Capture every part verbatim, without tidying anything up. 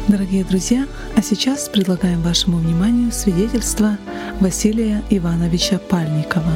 Дорогие друзья, а сейчас предлагаем вашему вниманию свидетельство Василия Ивановича Пальникова.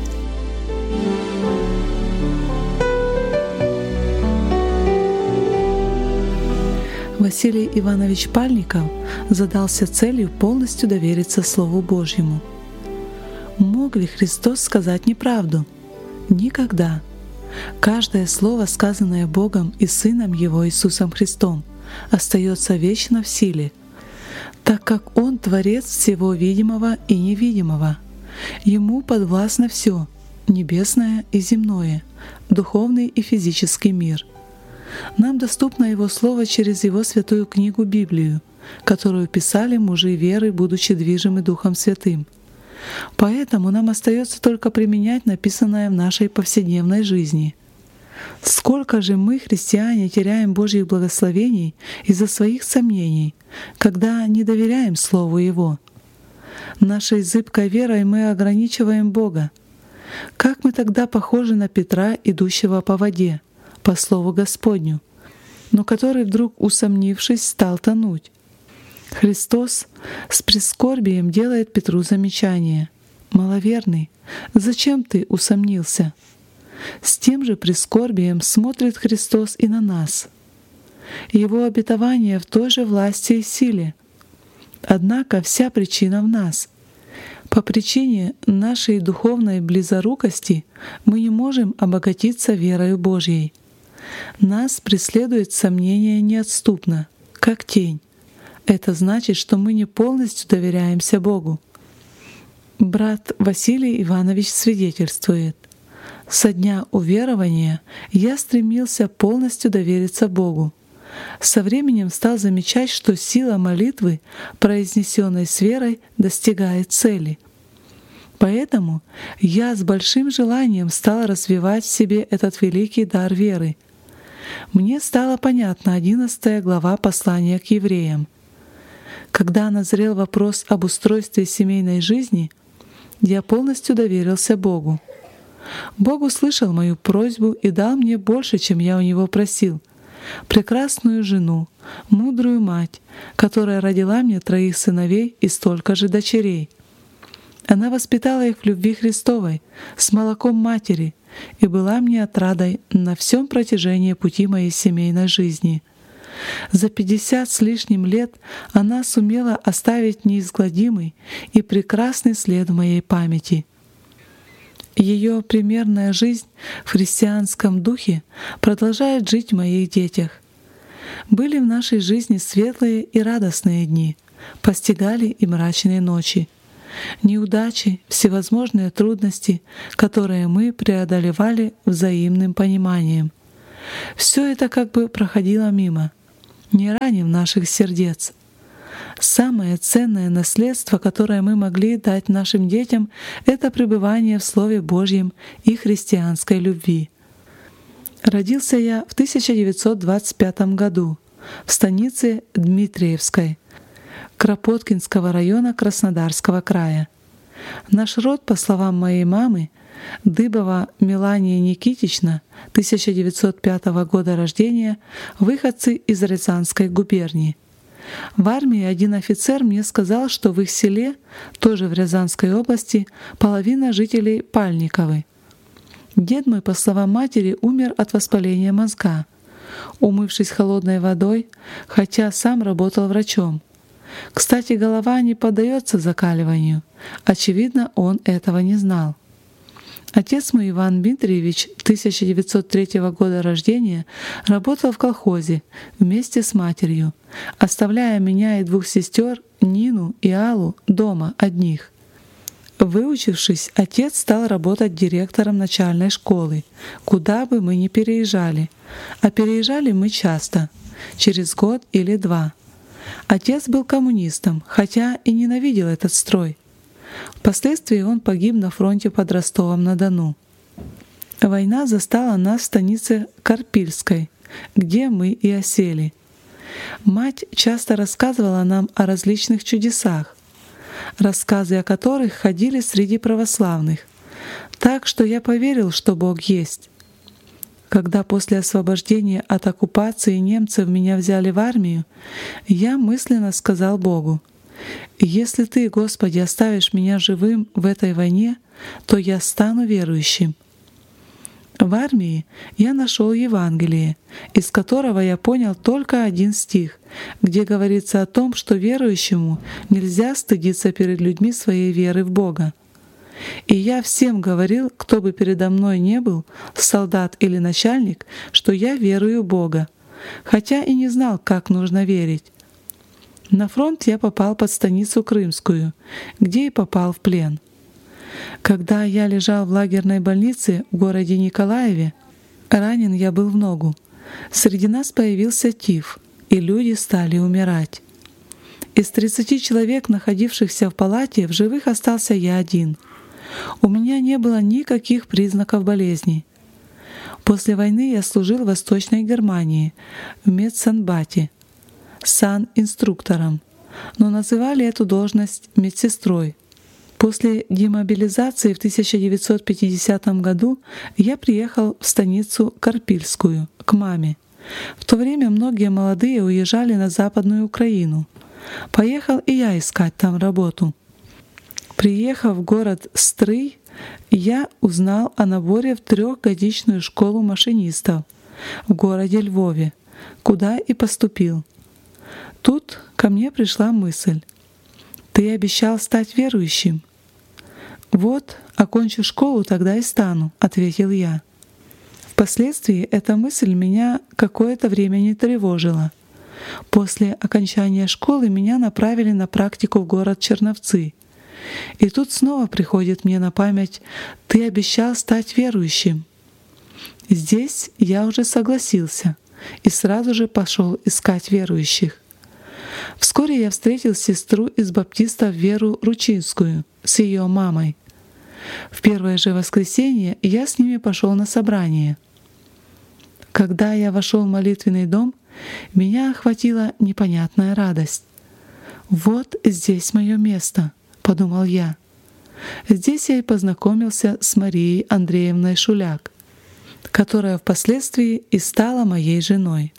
Василий Иванович Пальников задался целью полностью довериться Слову Божьему. Мог ли Христос сказать неправду? Никогда. Каждое слово, сказанное Богом и Сыном Его Иисусом Христом, остается вечно в силе, так как Он Творец всего видимого и невидимого. Ему подвластно все — небесное и земное, духовный и физический мир. Нам доступно Его Слово через Его святую книгу Библию, которую писали мужи веры, будучи движимы Духом Святым. Поэтому нам остается только применять написанное в нашей повседневной жизни. Сколько же мы, христиане, теряем Божьих благословений из-за своих сомнений, когда не доверяем Слову Его. Нашей зыбкой верой мы ограничиваем Бога. Как мы тогда похожи на Петра, идущего по воде, по Слову Господню, но который вдруг, усомнившись, стал тонуть. Христос с прискорбием делает Петру замечание: «Маловерный, зачем ты усомнился?» С тем же прискорбием смотрит Христос и на нас. Его обетование в той же власти и силе. Однако вся причина в нас. По причине нашей духовной близорукости мы не можем обогатиться верою Божьей. Нас преследует сомнение неотступно, как тень. Это значит, что мы не полностью доверяемся Богу. Брат Василий Иванович свидетельствует: «Со дня уверования я стремился полностью довериться Богу. Со временем стал замечать, что сила молитвы, произнесенной с верой, достигает цели. Поэтому я с большим желанием стал развивать в себе этот великий дар веры. Мне стала понятна одиннадцатая глава послания к евреям. Когда назрел вопрос об устройстве семейной жизни, я полностью доверился Богу. Бог услышал мою просьбу и дал мне больше, чем я у Него просил: прекрасную жену, мудрую мать, которая родила мне троих сыновей и столько же дочерей. Она воспитала их в любви Христовой, с молоком матери, и была мне отрадой на всем протяжении пути моей семейной жизни. За пятьдесят с лишним лет она сумела оставить неизгладимый и прекрасный след в моей памяти. Ее примерная жизнь в христианском духе продолжает жить в моих детях. Были в нашей жизни светлые и радостные дни, постигали и мрачные ночи, неудачи, всевозможные трудности, которые мы преодолевали взаимным пониманием. Все это как бы проходило мимо, не ранив наших сердец. Самое ценное наследство, которое мы могли дать нашим детям, это пребывание в Слове Божьем и христианской любви. Родился я в тысяча девятьсот двадцать пятом году в станице Дмитриевской Кропоткинского района Краснодарского края. Наш род, по словам моей мамы, Дыбова Мелания Никитична, тысяча девятьсот пятого года рождения, выходцы из Рязанской губернии. В армии один офицер мне сказал, что в их селе, тоже в Рязанской области, половина жителей Пальниковы. Дед мой, по словам матери, умер от воспаления мозга, умывшись холодной водой, хотя сам работал врачом. Кстати, голова не поддается закаливанию. Очевидно, он этого не знал. Отец мой, Иван Дмитриевич, тысяча девятьсот третьего года рождения, работал в колхозе вместе с матерью, оставляя меня и двух сестер, Нину и Аллу, дома одних. Выучившись, отец стал работать директором начальной школы, куда бы мы ни переезжали. А переезжали мы часто, через год или два. Отец был коммунистом, хотя и ненавидел этот строй. Впоследствии он погиб на фронте под Ростовом-на-Дону. Война застала нас в станице Карпильской, где мы и осели. Мать часто рассказывала нам о различных чудесах, рассказы о которых ходили среди православных, так что я поверил, что Бог есть. Когда после освобождения от оккупации немцев меня взяли в армию, я мысленно сказал Богу: «Если Ты, Господи, оставишь меня живым в этой войне, то я стану верующим». В армии я нашел Евангелие, из которого я понял только один стих, где говорится о том, что верующему нельзя стыдиться перед людьми своей веры в Бога. И я всем говорил, кто бы передо мной не был, солдат или начальник, что я верую в Бога, хотя и не знал, как нужно верить. На фронт я попал под станицу Крымскую, где и попал в плен. Когда я лежал в лагерной больнице в городе Николаеве, ранен я был в ногу. Среди нас появился тиф, и люди стали умирать. Из тридцати человек, находившихся в палате, в живых остался я один. У меня не было никаких признаков болезни. После войны я служил в Восточной Германии, в медсанбате, сан-инструктором, но называли эту должность медсестрой. После демобилизации в тысяча девятьсот пятидесятом году я приехал в станицу Карпильскую к маме. В то время многие молодые уезжали на Западную Украину. Поехал и я искать там работу. Приехав в город Стрий, я узнал о наборе в трехгодичную школу машинистов в городе Львове, куда и поступил. Тут ко мне пришла мысль: «Ты обещал стать верующим». «Вот, окончу школу, тогда и стану», — ответил я. Впоследствии эта мысль меня какое-то время не тревожила. После окончания школы меня направили на практику в город Черновцы. И тут снова приходит мне на память: «Ты обещал стать верующим». Здесь я уже согласился и сразу же пошел искать верующих. Вскоре я встретил сестру из баптистов Веру Ручинскую с ее мамой. В первое же воскресенье я с ними пошел на собрание. Когда я вошел в молитвенный дом, меня охватила непонятная радость. «Вот здесь мое место», — подумал я. Здесь я и познакомился с Марией Андреевной Шуляк, которая впоследствии и стала моей женой.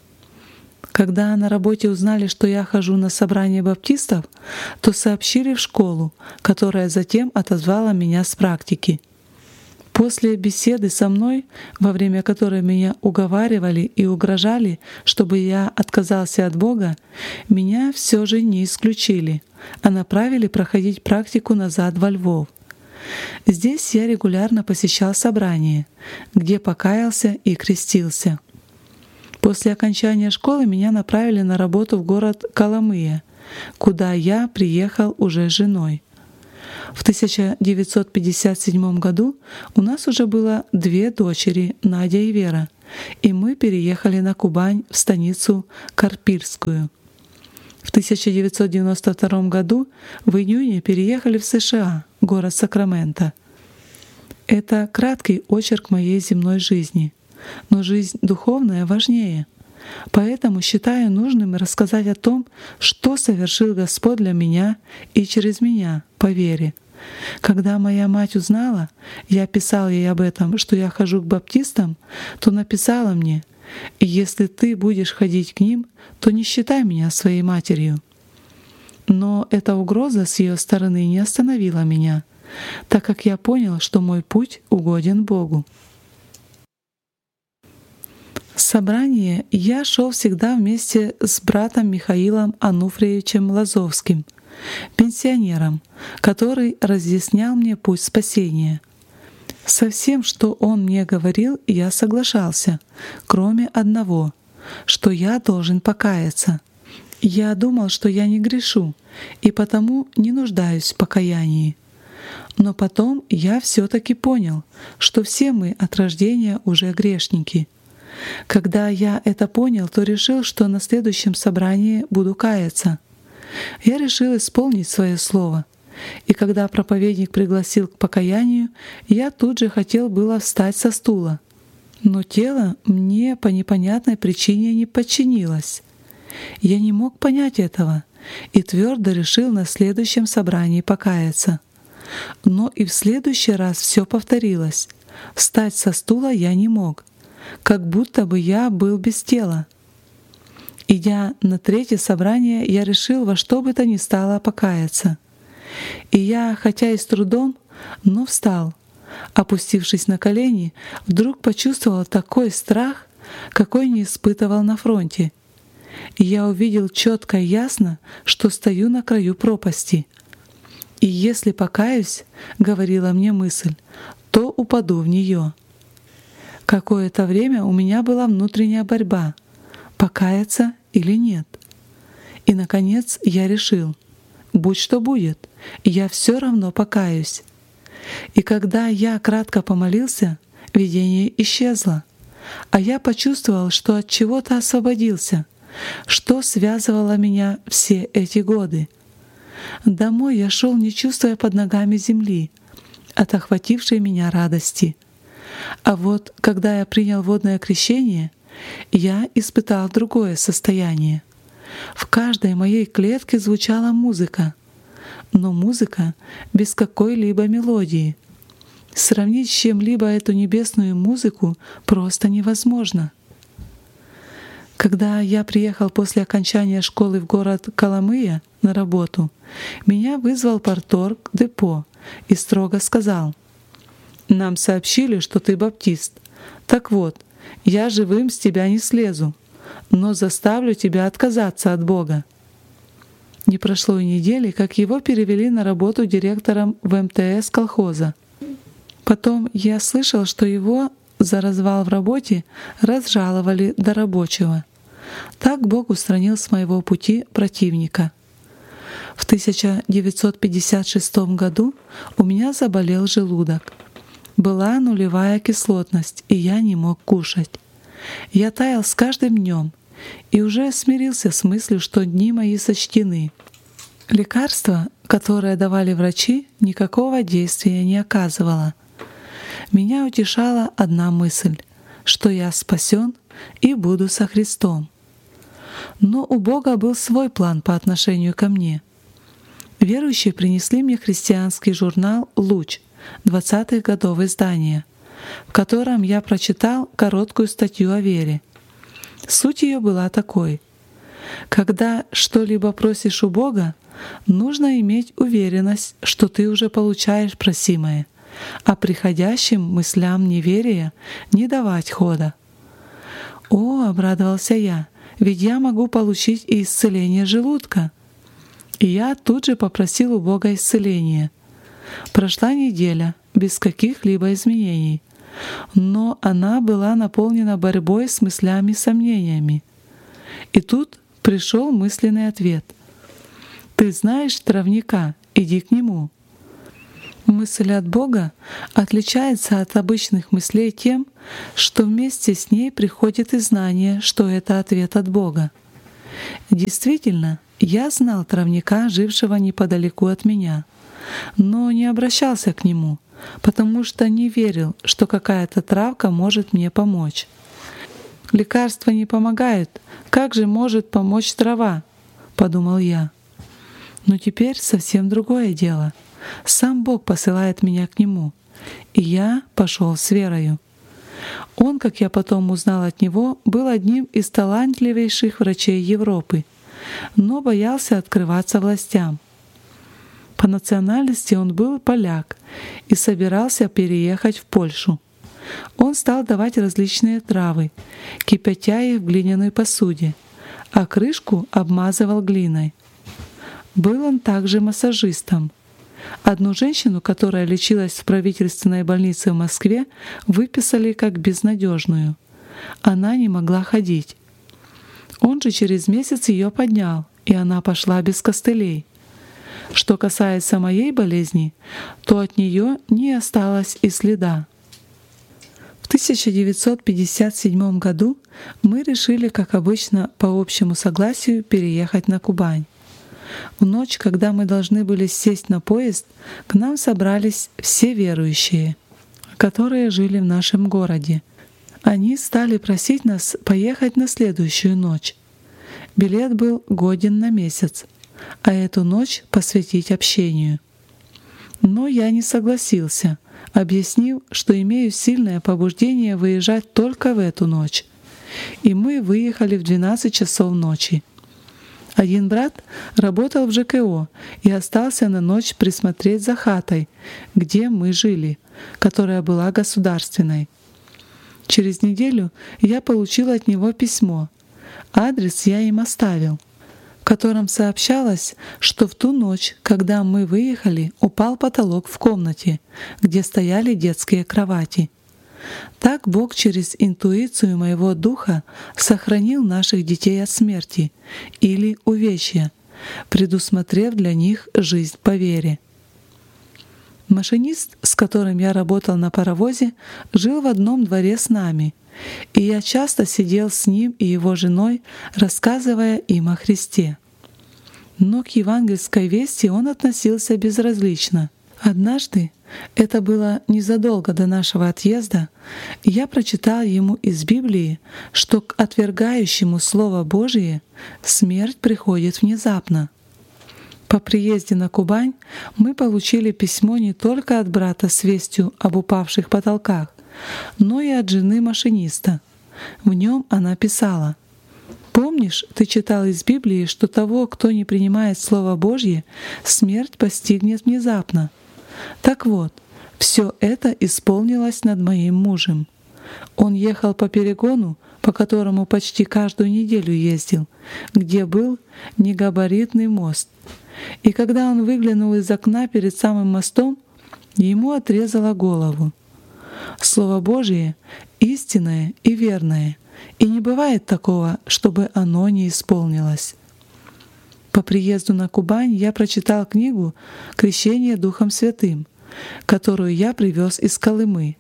Когда на работе узнали, что я хожу на собрание баптистов, то сообщили в школу, которая затем отозвала меня с практики. После беседы со мной, во время которой меня уговаривали и угрожали, чтобы я отказался от Бога, меня все же не исключили, а направили проходить практику назад во Львов. Здесь я регулярно посещал собрания, где покаялся и крестился. После окончания школы меня направили на работу в город Коломыя, куда я приехал уже с женой. В тысяча девятьсот пятьдесят седьмом году у нас уже было две дочери, Надя и Вера, и мы переехали на Кубань в станицу Карпильскую. В тысяча девятьсот девяносто втором году в июне переехали в США, город Сакраменто. Это краткий очерк моей земной жизни. Но жизнь духовная важнее. Поэтому считаю нужным рассказать о том, что совершил Господь для меня и через меня по вере. Когда моя мать узнала, я писал ей об этом, что я хожу к баптистам, то написала мне: «Если ты будешь ходить к ним, то не считай меня своей матерью». Но эта угроза с ее стороны не остановила меня, так как я понял, что мой путь угоден Богу. Собрание я шел всегда вместе с братом Михаилом Ануфриевичем Лазовским, пенсионером, который разъяснял мне путь спасения. Со всем, что он мне говорил, я соглашался, кроме одного, что я должен покаяться. Я думал, что я не грешу, и потому не нуждаюсь в покаянии. Но потом я все-таки понял, что все мы от рождения уже грешники. Когда я это понял, то решил, что на следующем собрании буду каяться. Я решил исполнить свое слово. И когда проповедник пригласил к покаянию, я тут же хотел было встать со стула. Но тело мне по непонятной причине не подчинилось. Я не мог понять этого и твердо решил на следующем собрании покаяться. Но и в следующий раз все повторилось. Встать со стула я не мог. как будто бы я был без тела. Идя на третье собрание, я решил во что бы то ни стало покаяться. И я, хотя и с трудом, но встал. Опустившись на колени, вдруг почувствовал такой страх, какой не испытывал на фронте. И я увидел четко и ясно, что стою на краю пропасти. И если покаюсь, говорила мне мысль, то упаду в нее. Какое-то время у меня была внутренняя борьба, покаяться или нет. И, наконец, я решил, будь что будет, я все равно покаюсь. И когда я кратко помолился, видение исчезло, а я почувствовал, что от чего-то освободился, что связывало меня все эти годы. Домой я шел, не чувствуя под ногами земли, от охватившей меня радости. А вот когда я принял водное крещение, я испытал другое состояние. В каждой моей клетке звучала музыка, но музыка без какой-либо мелодии. Сравнить с чем-либо эту небесную музыку просто невозможно. Когда я приехал после окончания школы в город Коломыя на работу, меня вызвал парторг депо и строго сказал: «Нам сообщили, что ты баптист. Так вот, я живым с тебя не слезу, но заставлю тебя отказаться от Бога». Не прошло и недели, как его перевели на работу директором в эм тэ эс колхоза. Потом я слышал, что его за развал в работе разжаловали до рабочего. Так Бог устранил с моего пути противника. В тысяча девятьсот пятьдесят шестом году у меня заболел желудок. Была нулевая кислотность, и я не мог кушать. Я таял с каждым днем и уже смирился с мыслью, что дни мои сочтены. Лекарство, которое давали врачи, никакого действия не оказывало. Меня утешала одна мысль, что я спасен и буду со Христом. Но у Бога был свой план по отношению ко мне. Верующие принесли мне христианский журнал «Луч» двадцатых годов издания, в котором я прочитал короткую статью о вере. Суть ее была такой: когда что-либо просишь у Бога, нужно иметь уверенность, что ты уже получаешь просимое, а приходящим мыслям неверия не давать хода. «О, — обрадовался я, — ведь я могу получить и исцеление желудка». И я тут же попросил у Бога исцеления. Прошла неделя без каких-либо изменений, но она была наполнена борьбой с мыслями и сомнениями. И тут пришел мысленный ответ: «Ты знаешь травника, иди к нему». Мысль от Бога отличается от обычных мыслей тем, что вместе с ней приходит и знание, что это ответ от Бога. Действительно, я знал травника, жившего неподалеку от меня, но не обращался к нему, потому что не верил, что какая-то травка может мне помочь. «Лекарства не помогают, как же может помочь трава?» — подумал я. Но теперь совсем другое дело. Сам Бог посылает меня к Нему, и я пошел с верою. Он, как я потом узнал от него, был одним из талантливейших врачей Европы, но боялся открываться властям. По национальности он был поляк и собирался переехать в Польшу. Он стал давать различные травы, кипятя их в глиняной посуде, а крышку обмазывал глиной. Был он также массажистом. Одну женщину, которая лечилась в правительственной больнице в Москве, выписали как безнадежную. Она не могла ходить. Он же через месяц ее поднял, и она пошла без костылей. Что касается моей болезни, то от нее не осталось и следа. В тысяча девятьсот пятьдесят седьмом году мы решили, как обычно, по общему согласию переехать на Кубань. В ночь, когда мы должны были сесть на поезд, к нам собрались все верующие, которые жили в нашем городе. Они стали просить нас поехать на следующую ночь. Билет был годен на месяц, а эту ночь посвятить общению. Но я не согласился, объяснив, что имею сильное побуждение выезжать только в эту ночь. И мы выехали в двенадцать часов ночи. Один брат работал в Ж К О и остался на ночь присмотреть за хатой, где мы жили, которая была государственной. Через неделю я получил от него письмо. Адрес я им оставил, в котором сообщалось, что в ту ночь, когда мы выехали, упал потолок в комнате, где стояли детские кровати. Так Бог через интуицию моего духа сохранил наших детей от смерти или увечья, предусмотрев для них жизнь по вере. Машинист, с которым я работал на паровозе, жил в одном дворе с нами, и я часто сидел с ним и его женой, рассказывая им о Христе. Но к евангельской вести он относился безразлично. Однажды, это было незадолго до нашего отъезда, я прочитал ему из Библии, что к отвергающему Слово Божие смерть приходит внезапно. По приезде на Кубань мы получили письмо не только от брата с вестью об упавших потолках, но и от жены машиниста. В нем она писала: «Помнишь, ты читал из Библии, что того, кто не принимает Слово Божье, смерть постигнет внезапно? Так вот, все это исполнилось над моим мужем. Он ехал по перегону, по которому почти каждую неделю ездил, где был негабаритный мост. И когда он выглянул из окна перед самым мостом, ему отрезало голову. Слово Божие истинное и верное, и не бывает такого, чтобы оно не исполнилось». По приезду на Кубань я прочитал книгу «Крещение Духом Святым», которую я привез из Колымы.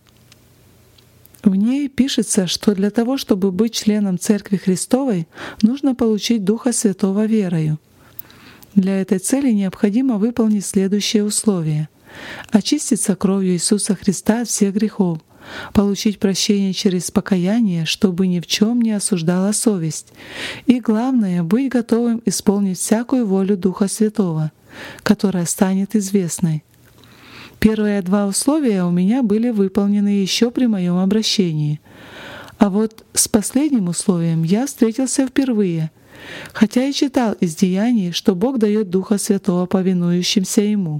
В ней пишется, что для того, чтобы быть членом Церкви Христовой, нужно получить Духа Святого верою. Для этой цели необходимо выполнить следующие условия: очиститься кровью Иисуса Христа от всех грехов, получить прощение через покаяние, чтобы ни в чем не осуждала совесть, и, главное, быть готовым исполнить всякую волю Духа Святого, которая станет известной. Первые два условия у меня были выполнены еще при моем обращении, а вот с последним условием я встретился впервые, хотя и читал из Деяний, что Бог дает Духа Святого повинующимся Ему.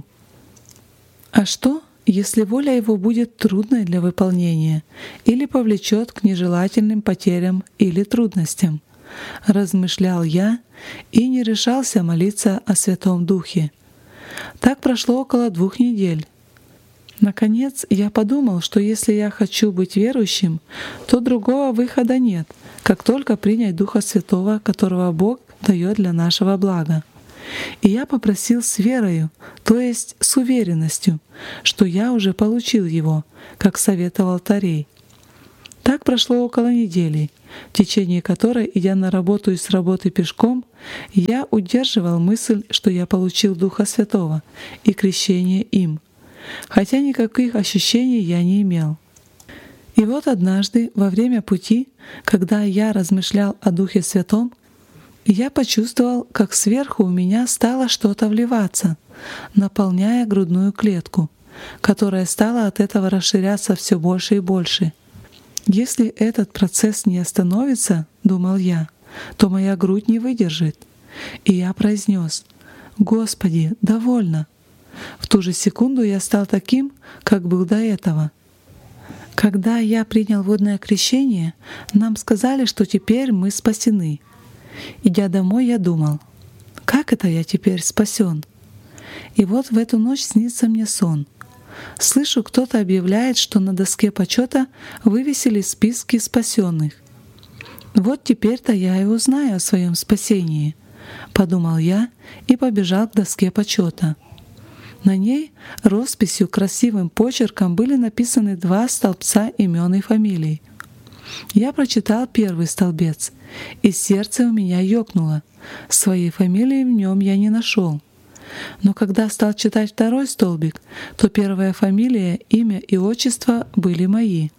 А что, если воля Его будет трудной для выполнения или повлечет к нежелательным потерям или трудностям? Размышлял я и не решался молиться о Святом Духе. Так прошло около двух недель. Наконец, я подумал, что если я хочу быть верующим, то другого выхода нет, как только принять Духа Святого, которого Бог дает для нашего блага. И я попросил с верою, то есть с уверенностью, что я уже получил его, как советовал Торей. Так прошло около недели, в течение которой, идя на работу и с работы пешком, я удерживал мысль, что я получил Духа Святого и крещение им, хотя никаких ощущений я не имел. И вот однажды, во время пути, когда я размышлял о Духе Святом, я почувствовал, как сверху у меня стало что-то вливаться, наполняя грудную клетку, которая стала от этого расширяться все больше и больше. Если этот процесс не остановится, думал я, то моя грудь не выдержит. И я произнес: «Господи, довольно». В ту же секунду я стал таким, как был до этого. Когда я принял водное крещение, нам сказали, что теперь мы спасены. Идя домой, я думал: как это я теперь спасен? И вот в эту ночь снится мне сон. Слышу, кто-то объявляет, что на доске почета вывесили списки спасенных. Вот теперь-то я и узнаю о своем спасении, подумал я и побежал к доске почета. На ней росписью красивым почерком были написаны два столбца имен и фамилий. Я прочитал первый столбец, и сердце у меня ёкнуло. Своей фамилии в нем я не нашел. Но когда стал читать второй столбик, то первая фамилия, имя и отчество были мои.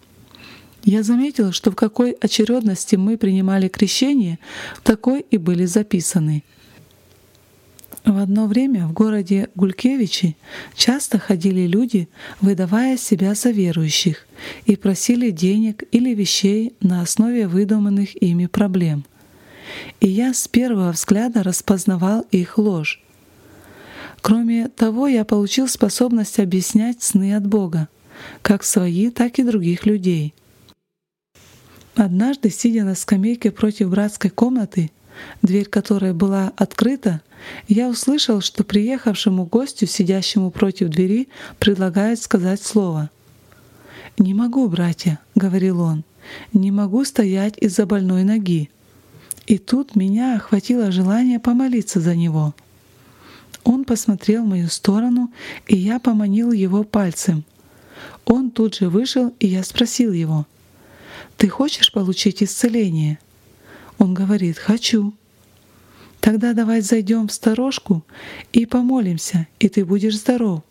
Я заметил, что в какой очередности мы принимали крещение, в такой и были записаны. В одно время в городе Гулькевичи часто ходили люди, выдавая себя за верующих, и просили денег или вещей на основе выдуманных ими проблем. И я с первого взгляда распознавал их ложь. Кроме того, я получил способность объяснять сны от Бога, как свои, так и других людей. Однажды, сидя на скамейке против братской комнаты, дверь которой была открыта, я услышал, что приехавшему гостю, сидящему против двери, предлагают сказать слово. «Не могу, братья», — говорил он, — «не могу стоять из-за больной ноги». И тут меня охватило желание помолиться за него. Он посмотрел в мою сторону, и я поманил его пальцем. Он тут же вышел, и я спросил его: «Ты хочешь получить исцеление?» Он говорит: «Хочу». «Тогда давай зайдем в сторожку и помолимся, и ты будешь здоров».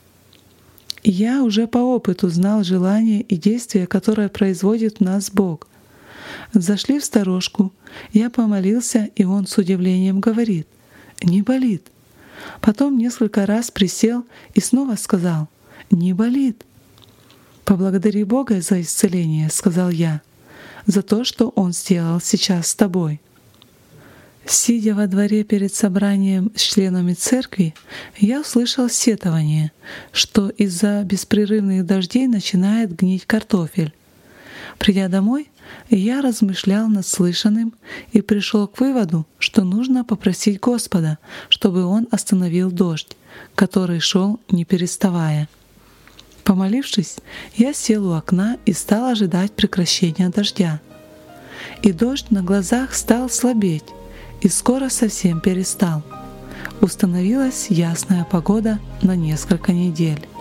Я уже по опыту знал желание и действие, которое производит в нас Бог. Зашли в сторожку, я помолился, и он с удивлением говорит: «Не болит». Потом несколько раз присел и снова сказал: «Не болит». «Поблагодари Бога за исцеление», — сказал я, «за то, что Он сделал сейчас с тобой». Сидя во дворе перед собранием с членами церкви, я услышал сетование, что из-за беспрерывных дождей начинает гнить картофель. Придя домой, я размышлял над слышанным и пришел к выводу, что нужно попросить Господа, чтобы Он остановил дождь, который шел не переставая. Помолившись, я сел у окна и стал ожидать прекращения дождя. И дождь на глазах стал слабеть, и скоро совсем перестал. Установилась ясная погода на несколько недель.